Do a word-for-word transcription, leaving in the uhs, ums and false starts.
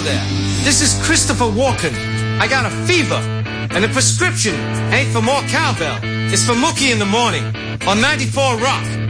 there. This is Christopher Walken. I got a fever, and the prescription ain't for more cowbell. It's for Mookie in the morning on ninety-four Rock.